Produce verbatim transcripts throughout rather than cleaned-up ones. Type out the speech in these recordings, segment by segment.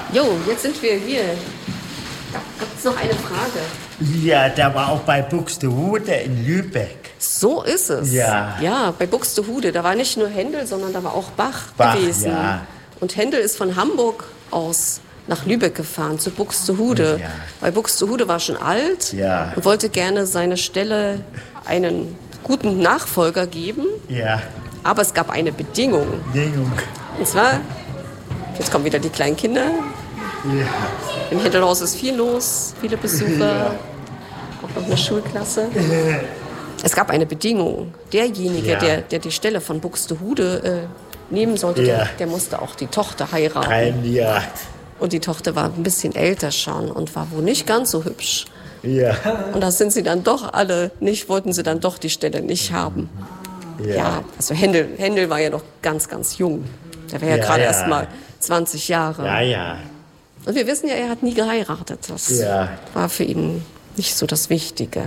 Jo, jetzt sind wir hier. Gibt es noch eine Frage? Ja, da war auch bei Buxtehude in Lübeck. So ist es. Ja. Ja, bei Buxtehude. Da war nicht nur Händel, sondern da war auch Bach, Bach gewesen. Ja. Und Händel ist von Hamburg aus nach Lübeck gefahren, zu Buxtehude. Ja. Weil Buxtehude war schon alt Ja. und wollte gerne seine Stelle einen guten Nachfolger geben. Ja. Aber es gab eine Bedingung. Bedingung. Und zwar, jetzt kommen wieder die kleinen Kinder. Ja. Im Händelhaus ist viel los, viele Besucher, ja. Auch noch eine Schulklasse. Es gab eine Bedingung. Derjenige, ja. der, der die Stelle von Buxtehude äh, nehmen sollte, ja. der, der musste auch die Tochter heiraten. Kein, ja. Und die Tochter war ein bisschen älter schon und war wohl nicht ganz so hübsch. Ja. Und da sind sie dann doch alle nicht, wollten sie dann doch die Stelle nicht haben. Ja, ja also Händel, Händel war ja noch ganz, ganz jung. Der war ja, ja gerade ja. erst mal zwanzig Jahre. Ja, ja. Und wir wissen ja, er hat nie geheiratet. Das ja. war für ihn nicht so das Wichtige.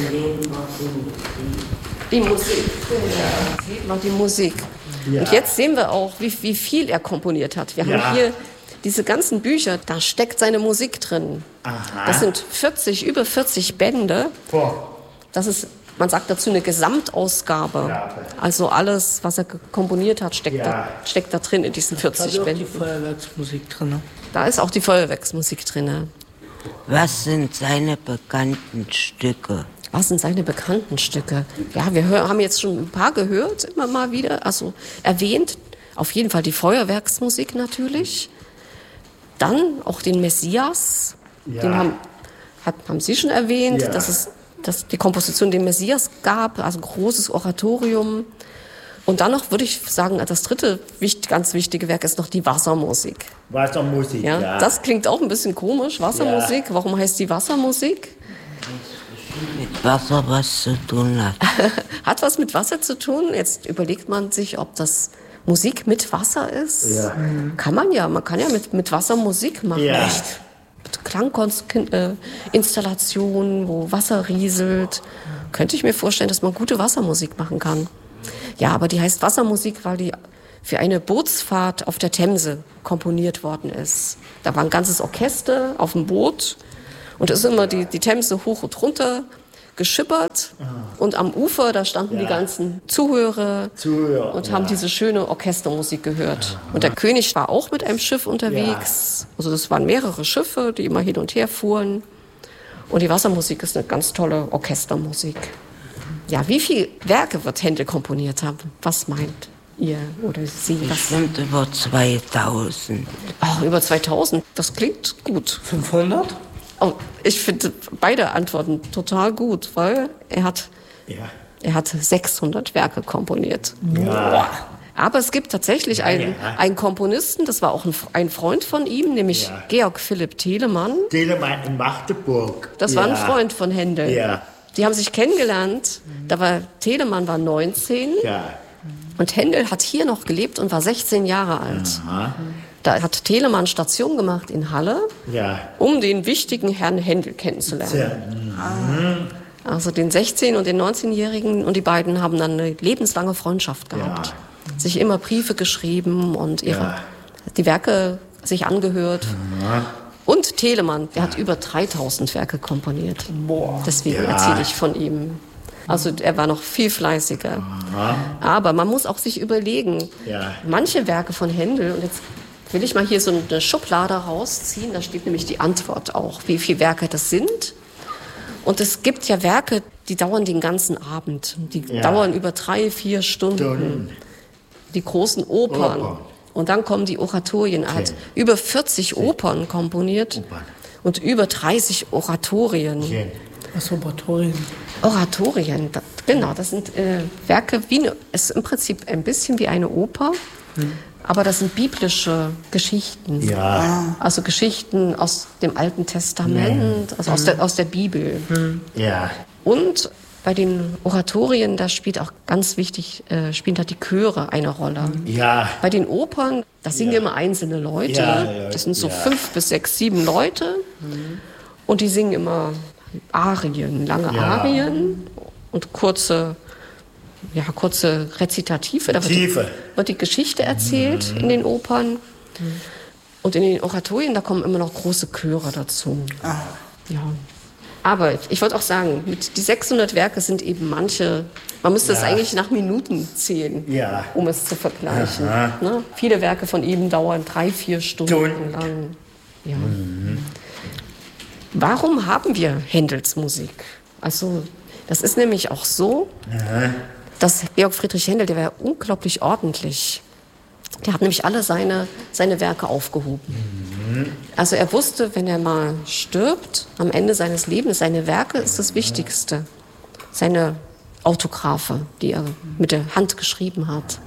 Die Musik. Ja. War die Musik. Ja. Und jetzt sehen wir auch, wie, wie viel er komponiert hat. Wir ja. haben hier diese ganzen Bücher, da steckt seine Musik drin. Aha. Das sind vierzig, über vierzig Bände. Boah. Das ist, man sagt dazu, eine Gesamtausgabe. Ja. Also alles, was er komponiert hat, steckt, ja. da, steckt da drin in diesen vierzig Bänden. Da ist auch die Feuerwerksmusik drin. Da ist auch die Feuerwerksmusik drin. Was sind seine bekannten Stücke? Was sind seine bekannten Stücke? Ja, wir hör, haben jetzt schon ein paar gehört, immer mal wieder. Also erwähnt, auf jeden Fall die Feuerwerksmusik natürlich. Dann auch den Messias, ja. den haben, hat, haben Sie schon erwähnt, ja. dass es dass die Komposition den Messias gab, also großes Oratorium. Und dann noch, würde ich sagen, das dritte ganz wichtige Werk ist noch die Wassermusik. Wassermusik, ja. ja. Das klingt auch ein bisschen komisch, Wassermusik. Ja. Warum heißt die Wassermusik? Mit Wasser was zu tun hat. Hat was mit Wasser zu tun? Jetzt überlegt man sich, ob das Musik mit Wasser ist. Ja. Kann man ja, man kann ja mit, mit Wasser Musik machen. Ja. Klangkonstellationen, wo Wasser rieselt. Könnte ich mir vorstellen, dass man gute Wassermusik machen kann. Ja, aber die heißt Wassermusik, weil die für eine Bootsfahrt auf der Themse komponiert worden ist. Da war ein ganzes Orchester auf dem Boot und es ist immer die, die Themse hoch und runter geschippert. Ah. Und am Ufer, da standen ja. die ganzen Zuhörer, Zuhörer und ja. haben diese schöne Orchestermusik gehört. Aha. Und der König war auch mit einem Schiff unterwegs. Ja. Also das waren mehrere Schiffe, die immer hin und her fuhren. Und die Wassermusik ist eine ganz tolle Orchestermusik. Ja, wie viele Werke wird Händel komponiert haben? Was meint ihr oder Sie? Bestimmt über zweitausend. Ach, über zweitausend, das klingt gut. fünfhundert? Oh, ich finde beide Antworten total gut, weil er hat, ja. er hat sechshundert Werke komponiert. Ja. Aber es gibt tatsächlich ja, einen, ja. einen Komponisten, das war auch ein, ein Freund von ihm, nämlich ja. Georg Philipp Telemann. Telemann in Magdeburg. Das ja. war ein Freund von Händel. Ja. Die haben sich kennengelernt, da war Telemann war neunzehn ja. und Händel hat hier noch gelebt und war sechzehn Jahre alt. Aha. Da hat Telemann Station gemacht in Halle, ja. um den wichtigen Herrn Händel kennenzulernen. Ja. Also den sechzehn- und den neunzehnjährigen, und die beiden haben dann eine lebenslange Freundschaft gehabt. Ja. Sich immer Briefe geschrieben und ihre, ja. die Werke sich angehört. Ja. Und Telemann, der hat über dreitausend Werke komponiert. Boah. Deswegen ja. erzähle ich von ihm. Also er war noch viel fleißiger. Aha. Aber man muss auch sich überlegen, ja. manche Werke von Händel, und jetzt will ich mal hier so eine Schublade rausziehen, da steht nämlich die Antwort auch, wie viele Werke das sind. Und es gibt ja Werke, die dauern den ganzen Abend. Die ja. dauern über drei, vier Stunden. Stunden. Die großen Opern. Oper. Und dann kommen die Oratorien. Er okay. hat über vierzig Opern komponiert Opern. und über dreißig Oratorien. Okay. Was Oratorien? Oratorien, da, genau, das sind äh, Werke, wie eine, es ist im Prinzip ein bisschen wie eine Oper, hm. aber das sind biblische Geschichten. Ja. Also Geschichten aus dem Alten Testament, hm. also aus, der, aus der Bibel. Hm. Ja. Und bei den Oratorien, da spielt auch ganz wichtig, äh, spielen da die Chöre eine Rolle. Ja. Bei den Opern, da singen ja. immer einzelne Leute. Ja, ja, das sind so ja. fünf bis sechs, sieben Leute. Mhm. Und die singen immer Arien, lange ja. Arien und kurze, ja, kurze Rezitative. Da wird die, wird die Geschichte erzählt mhm. in den Opern. Mhm. Und in den Oratorien, da kommen immer noch große Chöre dazu. Ah. Ja. Aber ich wollte auch sagen, mit die sechshundert Werke sind eben manche, man müsste es Ja. eigentlich nach Minuten zählen, Ja. um es zu vergleichen. Aha. Ne? Viele Werke von ihm dauern drei, vier Stunden Stunden. lang. Ja. Warum haben wir Händels Musik? Also, das ist nämlich auch so, dass Georg Friedrich Händel, der war unglaublich ordentlich. Der hat nämlich alle seine, seine Werke aufgehoben. Also er wusste, wenn er mal stirbt, am Ende seines Lebens, seine Werke ist das Wichtigste. Seine Autographe, die er mit der Hand geschrieben hat.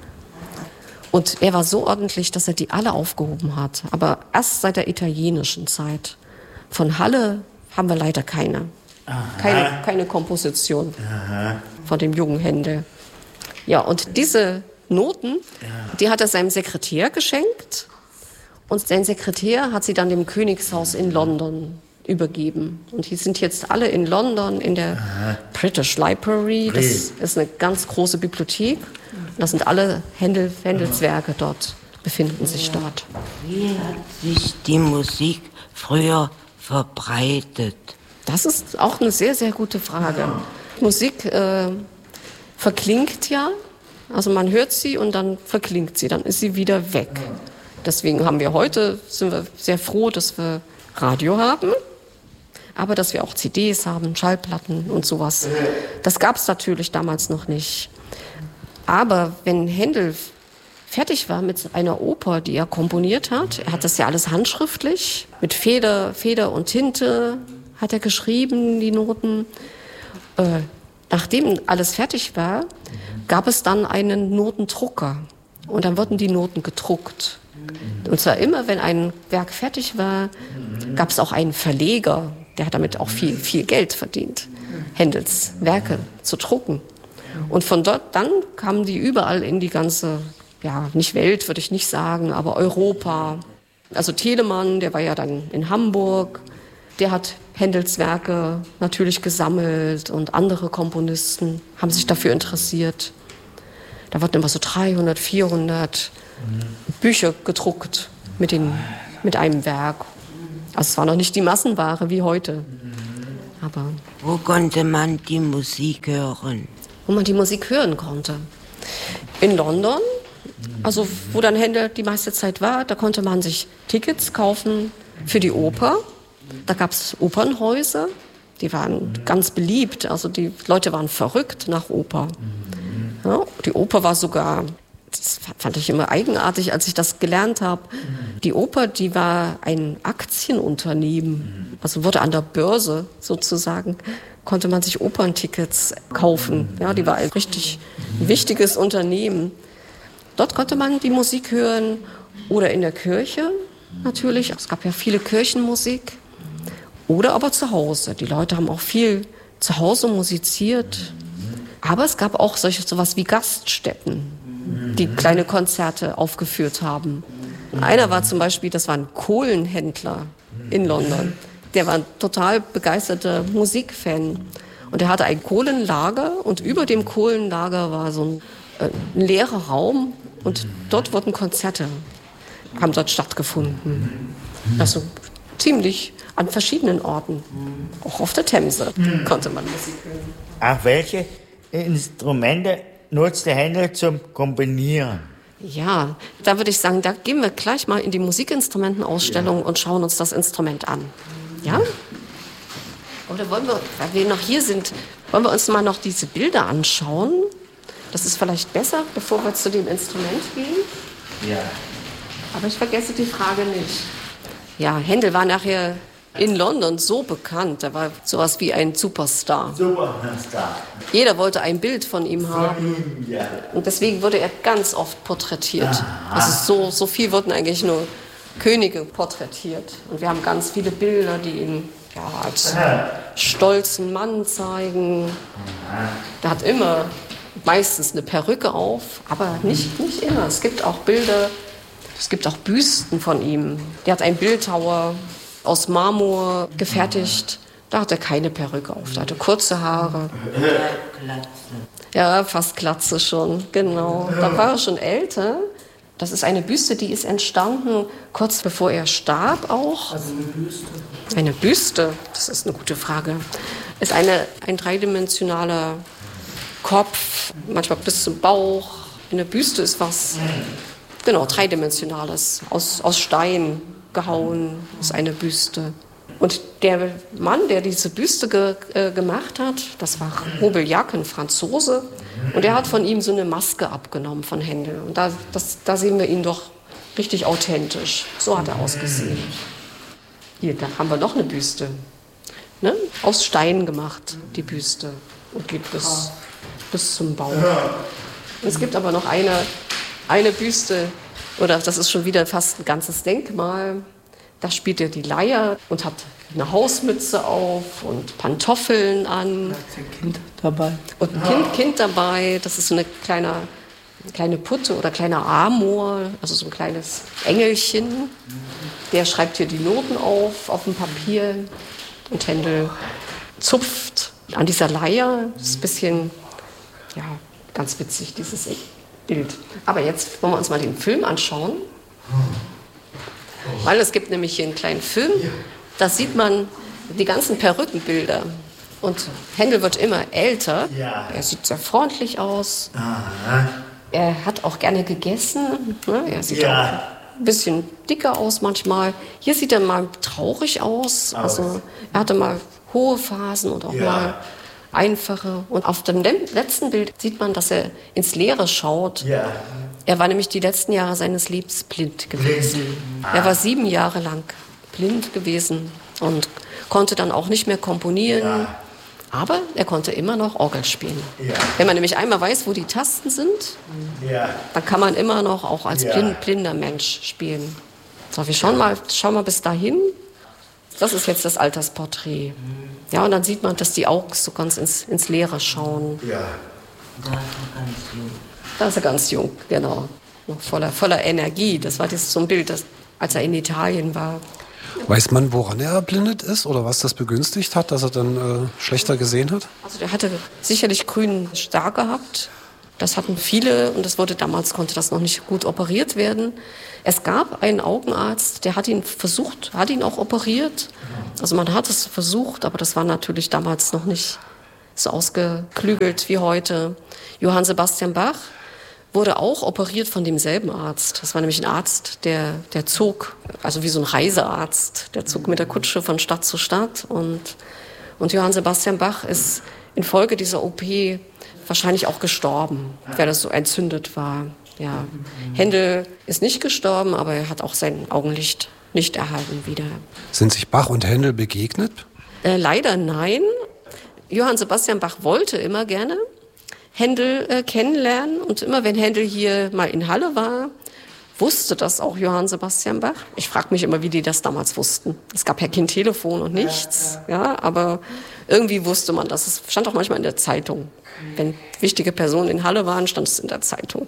Und er war so ordentlich, dass er die alle aufgehoben hat. Aber erst seit der italienischen Zeit. Von Halle haben wir leider keine. Keine, keine Komposition von dem jungen Händel. Ja, und diese Noten, die hat er seinem Sekretär geschenkt. Und sein Sekretär hat sie dann dem Königshaus in London übergeben. Und die sind jetzt alle in London in der British Library. Das ist eine ganz große Bibliothek. Das sind alle Händel, Händels Werke dort, befinden sich dort. Wie hat sich die Musik früher verbreitet? Das ist auch eine sehr, sehr gute Frage. Musik äh, verklingt ja, also man hört sie und dann verklingt sie, dann ist sie wieder weg. Deswegen haben wir heute, sind wir sehr froh, dass wir Radio haben, aber dass wir auch C Ds haben, Schallplatten und sowas. Das gab es natürlich damals noch nicht. Aber wenn Händel fertig war mit einer Oper, die er komponiert hat, er hat das ja alles handschriftlich, mit Feder, Feder und Tinte hat er geschrieben, die Noten. Äh, nachdem alles fertig war, gab es dann einen Notendrucker. Und dann wurden die Noten gedruckt. Und zwar immer, wenn ein Werk fertig war, gab es auch einen Verleger, der hat damit auch viel, viel Geld verdient, Händels Werke zu drucken. Und von dort dann kamen die überall in die ganze, ja, nicht Welt, würde ich nicht sagen, aber Europa. Also Telemann, der war ja dann in Hamburg, der hat Händels Werke natürlich gesammelt und andere Komponisten haben sich dafür interessiert. Da wurden immer so dreihundert, vierhundert Bücher gedruckt mit, den, mit einem Werk. Also es war noch nicht die Massenware wie heute. Aber Wo konnte man die Musik hören? wo man die Musik hören konnte. In London, also wo dann Händel die meiste Zeit war, da konnte man sich Tickets kaufen für die Oper. Da gab es Opernhäuser, die waren ganz beliebt. Also die Leute waren verrückt nach Oper. Ja, die Oper war sogar, das fand ich immer eigenartig, als ich das gelernt habe. Die Oper, die war ein Aktienunternehmen, also wurde an der Börse sozusagen, konnte man sich Operntickets kaufen. Ja, die war ein richtig wichtiges Unternehmen. Dort konnte man die Musik hören oder in der Kirche natürlich. Es gab ja viele Kirchenmusik. Oder aber zu Hause. Die Leute haben auch viel zu Hause musiziert. Aber es gab auch solche, sowas wie Gaststätten, die kleine Konzerte aufgeführt haben. Einer war zum Beispiel, das war ein Kohlenhändler in London. Der war ein total begeisterter Musikfan. Und er hatte ein Kohlenlager und über dem Kohlenlager war so ein, äh, ein leerer Raum und dort wurden Konzerte, haben dort stattgefunden. Also ziemlich an verschiedenen Orten. Auch auf der Themse konnte man Musik hören. Ach, welche Instrumente nutzte Händel zum Kombinieren? Ja, da würde ich sagen, da gehen wir gleich mal in die Musikinstrumentenausstellung und schauen uns das Instrument an. Ja? Oder wollen wir, weil wir noch hier sind, wollen wir uns mal noch diese Bilder anschauen? Das ist vielleicht besser, bevor wir zu dem Instrument gehen. Ja. Aber ich vergesse die Frage nicht. Ja, Händel war nachher in London so bekannt. Er war sowas wie ein Superstar. Superstar. Jeder wollte ein Bild von ihm haben. Von ihm, ja. Und deswegen wurde er ganz oft porträtiert. Also so, so viel wurden eigentlich nur Könige porträtiert. Und wir haben ganz viele Bilder, die ihn ja, als stolzen Mann zeigen. Der hat immer meistens eine Perücke auf, aber nicht, nicht immer. Es gibt auch Bilder, es gibt auch Büsten von ihm. Der hat einen Bildhauer aus Marmor gefertigt. Da hat er keine Perücke auf, da hatte kurze Haare. Glatze. Ja, fast Glatze schon, genau. Da war er schon älter. Das ist eine Büste, die ist entstanden kurz bevor er starb auch. Also eine Büste. Eine Büste, das ist eine gute Frage. Ist eine, ein dreidimensionaler Kopf, manchmal bis zum Bauch. Eine Büste ist was, genau, dreidimensionales, aus, aus Stein gehauen, ist eine Büste. Und der Mann, der diese Büste ge, äh, gemacht hat, das war Hobeljack, ein Franzose. Und der hat von ihm so eine Maske abgenommen von Händel. Und da, das, da sehen wir ihn doch richtig authentisch. So hat er ausgesehen. Hier, da haben wir noch eine Büste. Ne? Aus Stein gemacht, die Büste. Und geht bis, bis zum Bauch. Es gibt aber noch eine, eine Büste, oder das ist schon wieder fast ein ganzes Denkmal. Da spielt er die Leier und hat eine Hausmütze auf und Pantoffeln an. Da ist ein Kind dabei. Und ein kind, kind dabei, das ist so eine kleine, kleine Putte oder kleiner Amor, also so ein kleines Engelchen. Der schreibt hier die Noten auf, auf dem Papier. Und Händel zupft an dieser Leier. Das ist ein bisschen, ja, ganz witzig, dieses Bild. Aber jetzt wollen wir uns mal den Film anschauen. Weil es gibt nämlich hier einen kleinen Film, da sieht man die ganzen Perückenbilder. Und Händel wird immer älter. Ja. Er sieht sehr freundlich aus. Aha. Er hat auch gerne gegessen. Ne? Er sieht Ja. auch ein bisschen dicker aus manchmal. Hier sieht er mal traurig aus. Also er hatte mal hohe Phasen und auch Ja. mal einfache. Und auf dem le- letzten Bild sieht man, dass er ins Leere schaut. Ja. Er war nämlich die letzten Jahre seines Lebens blind gewesen. Blind. Er war sieben Jahre lang blind gewesen und konnte dann auch nicht mehr komponieren. Ja. Aber er konnte immer noch Orgel spielen. Ja. Wenn man nämlich einmal weiß, wo die Tasten sind, Ja. dann kann man immer noch auch als Ja. blind, blinder Mensch spielen. So, wir schauen mal, schauen mal bis dahin. Das ist jetzt das Altersporträt. Ja, und dann sieht man, dass die Augen so ganz ins, ins Leere schauen. Ja. Da ist er ganz jung. Da ist er ganz jung, genau. Noch voller, voller Energie. Das war das so ein Bild, das, als er in Italien war. Weiß man, woran er erblindet ist oder was das begünstigt hat, dass er dann äh, schlechter gesehen hat? Also der hatte sicherlich grünen Star gehabt. Das hatten viele und das wurde damals, konnte das noch nicht gut operiert werden. Es gab einen Augenarzt, der hat ihn versucht, hat ihn auch operiert. Also man hat es versucht, aber das war natürlich damals noch nicht so ausgeklügelt wie heute. Johann Sebastian Bach wurde auch operiert von demselben Arzt. Das war nämlich ein Arzt, der, der zog, also wie so ein Reisearzt, der zog mit der Kutsche von Stadt zu Stadt. Und, und Johann Sebastian Bach ist infolge dieser O P wahrscheinlich auch gestorben, weil das so entzündet war. Ja. Händel ist nicht gestorben, aber er hat auch sein Augenlicht nicht erhalten wieder. Sind sich Bach und Händel begegnet? Äh, leider nein. Johann Sebastian Bach wollte immer gerne Händel äh, kennenlernen. Und immer wenn Händel hier mal in Halle war, wusste das auch Johann Sebastian Bach. Ich frage mich immer, wie die das damals wussten. Es gab ja kein Telefon und nichts. Ja, aber irgendwie wusste man das. Es stand auch manchmal in der Zeitung. Wenn wichtige Personen in Halle waren, stand es in der Zeitung.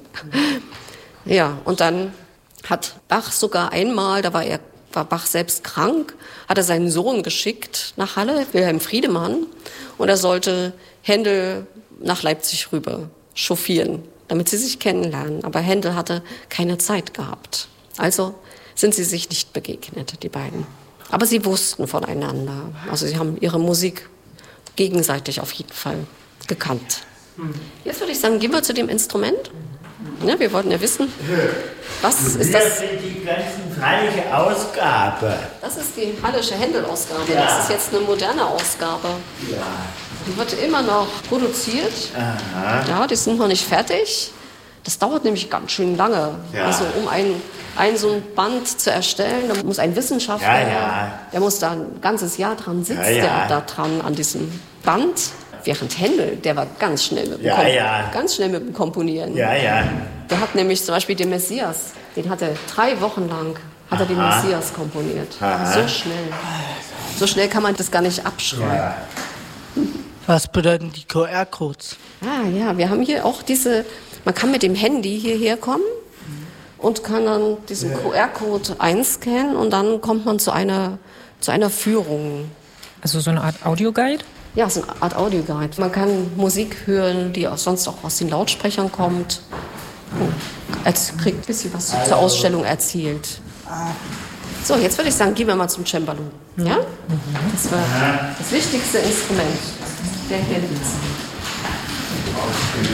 Ja, und dann hat Bach sogar einmal, da war er war Bach selbst krank, hat er seinen Sohn geschickt nach Halle, Wilhelm Friedemann, und er sollte Händel nach Leipzig rüber chauffieren, damit sie sich kennenlernen. Aber Händel hatte keine Zeit gehabt. Also sind sie sich nicht begegnet, die beiden. Aber sie wussten voneinander. Also sie haben ihre Musik gegenseitig auf jeden Fall gekannt. Jetzt würde ich sagen, gehen wir zu dem Instrument. Ja, wir wollten ja wissen, was ist Hier das? sind die ganzen freiliche Ausgabe. Das ist die hallische Händel-Ausgabe. Ja. Das ist jetzt eine moderne Ausgabe. Ja. Die wird immer noch produziert. Aha. Ja, die sind noch nicht fertig. Das dauert nämlich ganz schön lange. Ja. Also um ein, ein so ein Band zu erstellen, da muss ein Wissenschaftler, Ja, ja. der muss da ein ganzes Jahr dran sitzen, Ja, ja. der da dran an diesem Band. Während Händel, der war ganz schnell mit dem, Ja, Kom- ja. ganz schnell mit dem Komponieren. Ja, ja. Der hat nämlich zum Beispiel den Messias, den hat er drei Wochen lang, hat er den Aha. Messias komponiert. Aha. So schnell. So schnell kann man das gar nicht abschreiben. Ja. Was bedeuten die Q R-Codes? Ah ja, wir haben hier auch diese, man kann mit dem Handy hierher kommen und kann dann diesen Q R-Code einscannen und dann kommt man zu einer, zu einer Führung. Also so eine Art Audioguide? Ja, so eine Art Audioguide. Man kann Musik hören, die auch sonst auch aus den Lautsprechern kommt. Oh, er kriegt ein bisschen was zur Ausstellung erzählt. So, jetzt würde ich sagen, gehen wir mal zum Cembalo. Ja? Das war das wichtigste Instrument der Hände.